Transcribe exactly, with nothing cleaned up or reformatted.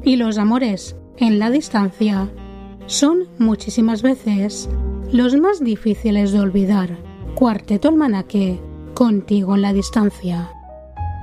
y los amores en la distancia son muchísimas veces los más difíciles de olvidar. Cuarteto Almanaque, contigo en la distancia.